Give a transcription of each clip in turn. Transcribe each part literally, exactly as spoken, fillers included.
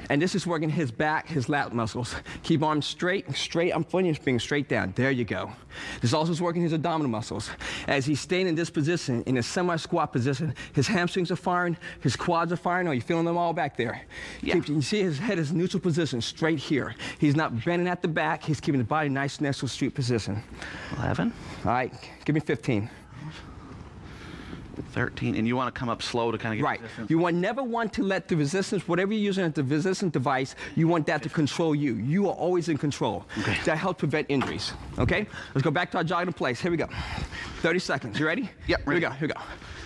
And this is working his back, his lat muscles. Keep arms straight, straight. I'm pointing you, being straight down. There you go. This also is working his abdominal muscles. As he's staying in this position, in a semi-squat position, his hamstrings are firing, his quads are firing. Are you feeling them all back there? Yeah. Keep, you see his head is neutral position, straight here. He's not bending at the back. He's keeping the body nice, neutral, street position. eleven. All right, give me fifteen. thirteen, and you want to come up slow to kind of get Right. resistance. You want never want to let the resistance, whatever you're using as the resistance device, you want that to control you. You are always in control. Okay. That helps prevent injuries. Okay? Let's go back to our jogging in place. Here we go. thirty seconds. You ready? Yep, Here we ready. go. Here we go.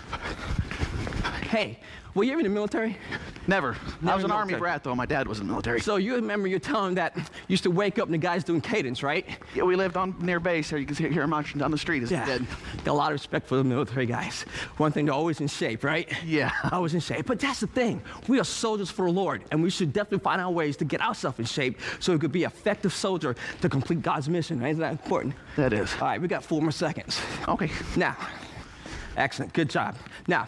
Hey, were you ever in the military? Never. Never I was an in the Army military. brat, though. My dad was in the military. So you remember you're telling that you used to wake up and the guys doing cadence, right? Yeah, we lived on near base. Here you can see, hear him marching down the street as Yeah. a kid. Got a lot of respect for the military guys. One thing, they're always in shape, right? Yeah. Always in shape. But that's the thing. We are soldiers for the Lord, and we should definitely find our ways to get ourselves in shape so we could be an effective soldier to complete God's mission. Right? Isn't that important? That is. All right, we got four more seconds. Okay. Now, excellent. Good job. Now,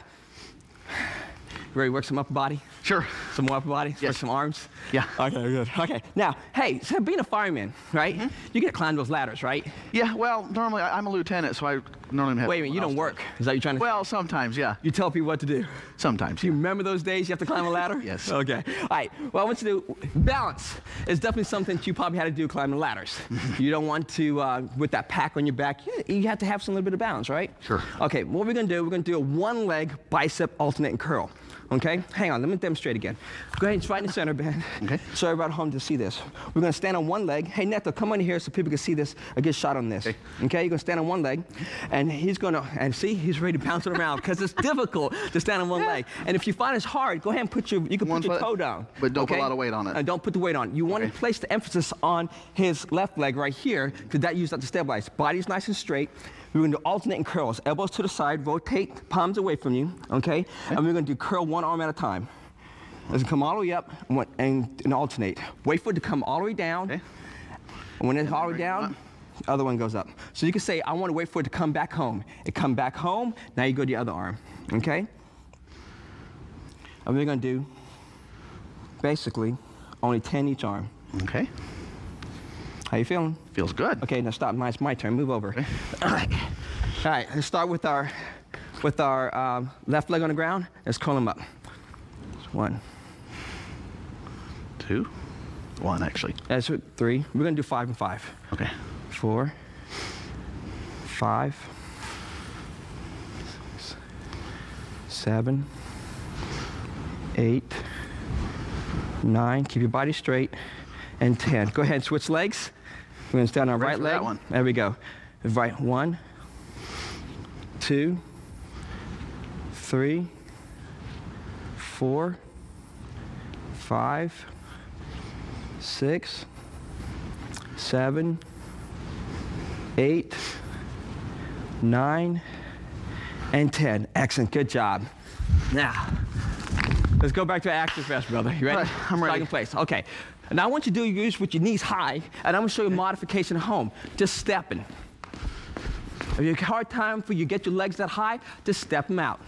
you ready to work some upper body? Sure. Some more upper body? Work Yes. some arms? Yeah. Okay, good. Okay. Now, hey, so being a fireman, right? Mm-hmm. You get to climb those ladders, right? Yeah, well, normally I, I'm a lieutenant, so I normally have. Wait a minute, you don't work. Is that what you're trying to Well, sometimes, yeah. You tell people what to do. Sometimes. Do you remember those days you have to climb a ladder? Yes. Okay. All right. Well, I want you to do balance. It's definitely something that you probably had to do climbing ladders. You don't want to, uh, with that pack on your back, you, you have to have some little bit of balance, right? Sure. Okay. What we're going to do, we're going to do a one leg bicep alternating curl. Okay? Hang on. Let me demonstrate again. Go ahead and right in the center, Ben. Okay. So everybody at home to see this. We're going to stand on one leg. Hey, Neto, come on here so people can see this, a good shot on this. Okay. Okay? You're going to stand on one leg, and he's going to, and see, he's ready to bounce it around because it's difficult to stand on one leg. And if you find it's hard, go ahead and put your, you can One put your foot, toe down. but don't put a okay? lot of weight on it. And don't put the weight on. You want Okay. to place the emphasis on his left leg right here because that uses that to stabilize. Body's nice and straight. We're going to do alternating curls. Elbows to the side, rotate palms away from you, okay? okay. And we're going to do curl one arm at a time. Let's come all the way up and, what- and, and alternate. Wait for it to come all the way down. Okay. And when it's all the way bring it down, up. the other one goes up. So you can say, I want to wait for it to come back home. It come back home, now you go to the other arm, okay? And we're going to do, basically, only ten each arm. Okay. How you feeling? Feels good. Okay, now stop. My, it's my turn. Move over. Okay. All right. All right. Let's start with our, with our um, left leg on the ground. Let's curl him up. One. Two. One, actually. That's three. We're gonna do five and five. Okay. Four. Five. Six, seven. Eight. Nine. Keep your body straight. And ten. Go ahead and switch legs. We're gonna stand on our Ready right for leg. that one. There we go. Right. One. Two. Three. Four. Five. Six. Seven. Eight. Nine. And ten. Excellent. Good job. Now, let's go back to Action Fest, brother. You ready? All right, I'm ready. Starting in place. Okay. Now I want you to do use with your knees high, and I'm gonna show you a modification at home. Just stepping. If you have a hard time for you to get your legs that high, just step them out.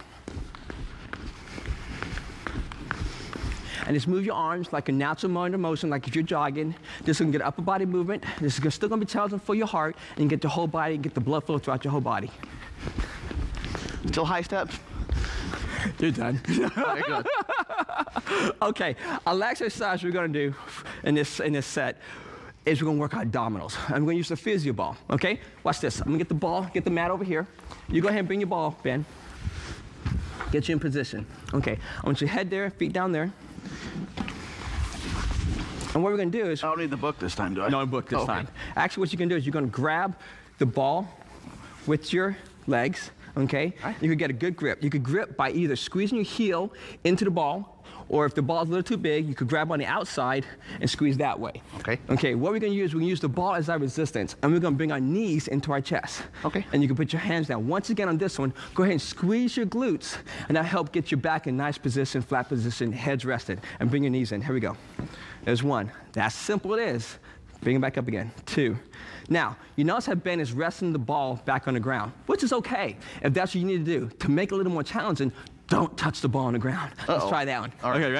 And just move your arms like a natural motor motion, like if you're jogging. This is gonna get upper body movement. This is still gonna be challenging for your heart, and you get the whole body, get the blood flow throughout your whole body. Still high steps? You're done. Very good. Okay, our last exercise we're gonna do in this in this set is we're gonna work our abdominals. And we're gonna use the physio ball, okay? Watch this. I'm gonna get the ball, get the mat over here. You go ahead and bring your ball, Ben. Get you in position. Okay, I want your head there, feet down there. And what we're gonna do is, I don't need the book this time, do I? no book this Oh, okay. time. Actually, what you're gonna do is you're gonna grab the ball with your legs, okay? Right. You could get a good grip. You could grip by either squeezing your heel into the ball, or if the ball's a little too big, you could grab on the outside and squeeze that way. Okay. Okay, what we're gonna use, we're gonna use the ball as our resistance, and we're gonna bring our knees into our chest. Okay. And you can put your hands down. Once again on this one, go ahead and squeeze your glutes, and that'll help get your back in nice position, flat position, heads rested, and bring your knees in. Here we go. There's one. That's simple it is. Bring it back up again. Two. Now, you notice how Ben is resting the ball back on the ground, which is okay if that's what you need to do. To make it a little more challenging, don't touch the ball on the ground. Let's Uh-oh. try that one. All right. Okay, ready?